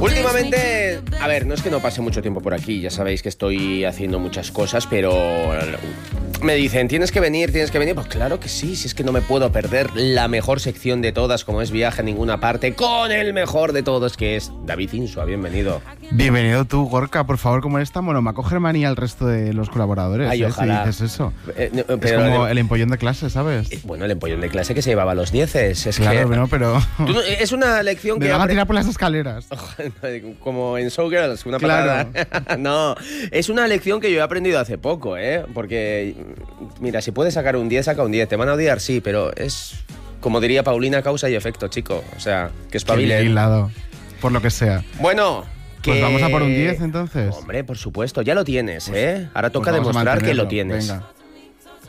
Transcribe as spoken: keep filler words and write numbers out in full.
Últimamente, a ver, no es que no pase mucho tiempo por aquí, ya sabéis que estoy haciendo muchas cosas, pero me dicen, tienes que venir, tienes que venir. Pues claro que sí, si es que no me puedo perder la mejor sección de todas, como es Viaje a Ninguna Parte, con el mejor de todos, que es David Insua. Bienvenido. Bienvenido tú, Gorka, por favor, como eres tan bueno, me acoge manía al resto de los colaboradores. Ay, ¿eh? ojalá. Si dices eso. Eh, no, es pero como el, el empollón de clase, ¿sabes? Bueno, el empollón de clase que se llevaba a los dieces. Es claro, que, bueno, pero... Tú, es una lección que... Me van a tirar por las escaleras. Como en Showgirls, una claro. patada. No, es una lección que yo he aprendido hace poco, ¿eh? Porque, mira, si puedes sacar un diez, saca un diez. Te van a odiar, sí, pero es... Como diría Paulina, causa y efecto, chico. O sea, que espabilen. Qué vigilado, por lo que sea. Bueno... Que... Pues vamos a por un diez, entonces. Hombre, por supuesto, ya lo tienes, ¿eh? Ahora toca pues demostrar que lo tienes. Venga.